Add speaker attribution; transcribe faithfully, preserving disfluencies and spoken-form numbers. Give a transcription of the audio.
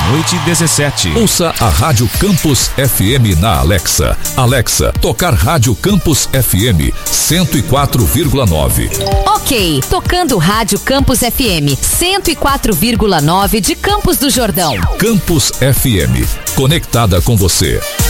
Speaker 1: meia-noite e dezessete.
Speaker 2: Ouça a Rádio Campus F M na Alexa. Alexa, tocar Rádio Campus F M cento e quatro vírgula nove.
Speaker 3: Ok, tocando Rádio Campus F M cento e quatro vírgula nove de Campos do Jordão.
Speaker 2: Campus F M, conectada com você.